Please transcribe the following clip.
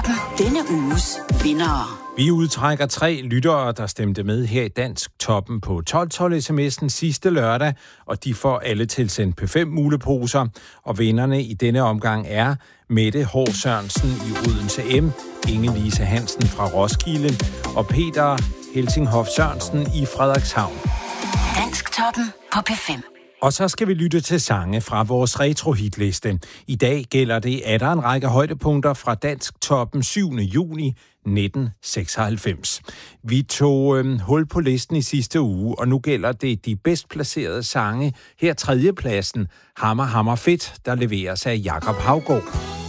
Toppen. Denne uges vindere. Vi udtrækker 3 lyttere, der stemte med her i Dansk Toppen på 1212 sms'en sidste lørdag, og de får alle tilsendt P5 muleposer. Og vinderne i denne omgang er Mette H. Sørensen i Odense M, Inge-Lise Hansen fra Roskilde og Peter Helsinghoff Sørensen i Frederikshavn. Dansk Toppen på P5. Og så skal vi lytte til sange fra vores retro-hitliste. I dag gælder det, at der er en række højdepunkter fra Dansk Toppen 7. juni 1996. Vi tog hul på listen i sidste uge, og nu gælder det de bedst placerede sange. Her 3. pladsen, Hammer Hammer Fedt, der leveres af Jakob Haugaard.